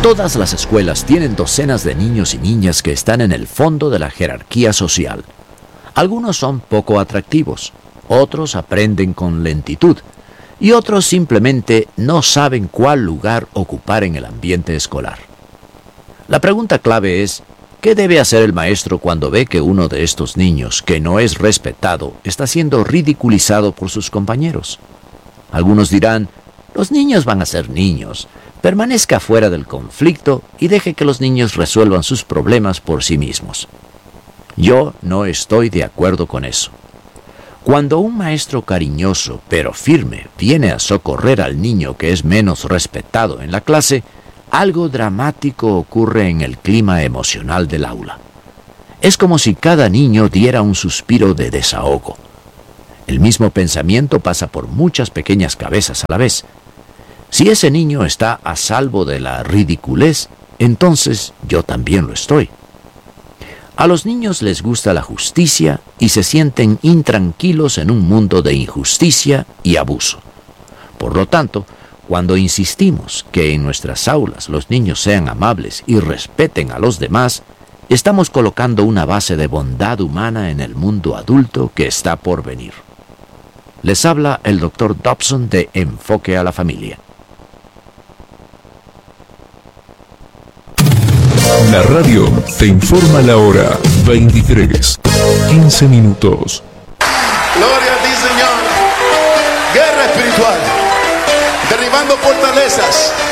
Todas las escuelas tienen docenas de niños y niñas que están en el fondo de la jerarquía social. Algunos son poco atractivos, otros aprenden con lentitud y otros simplemente no saben cuál lugar ocupar en el ambiente escolar. La pregunta clave es, ¿qué debe hacer el maestro cuando ve que uno de estos niños, que no es respetado, está siendo ridiculizado por sus compañeros? Algunos dirán, los niños van a ser niños, permanezca fuera del conflicto y deje que los niños resuelvan sus problemas por sí mismos. Yo no estoy de acuerdo con eso. Cuando un maestro cariñoso pero firme viene a socorrer al niño que es menos respetado en la clase, algo dramático ocurre en el clima emocional del aula. Es como si cada niño diera un suspiro de desahogo. El mismo pensamiento pasa por muchas pequeñas cabezas a la vez. Si ese niño está a salvo de la ridiculez, entonces yo también lo estoy. A los niños les gusta la justicia y se sienten intranquilos en un mundo de injusticia y abuso. Por lo tanto, cuando insistimos que en nuestras aulas los niños sean amables y respeten a los demás, estamos colocando una base de bondad humana en el mundo adulto que está por venir. Les habla el Dr. Dobson de Enfoque a la Familia. La radio te informa la hora 23:15. Gloria a ti, Señor. Guerra espiritual. Derribando fortalezas.